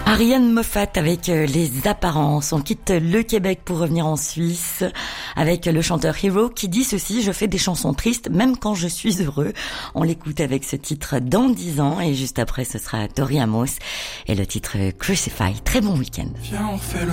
Ariane Moffat avec Les Apparences. On quitte le Québec pour revenir en Suisse avec le chanteur Hero qui dit ceci: je fais des chansons tristes même quand je suis heureux. On l'écoute avec ce titre Dans 10 ans et juste après ce sera Tori Amos et le titre Crucify. Très bon week-end. Viens, on fait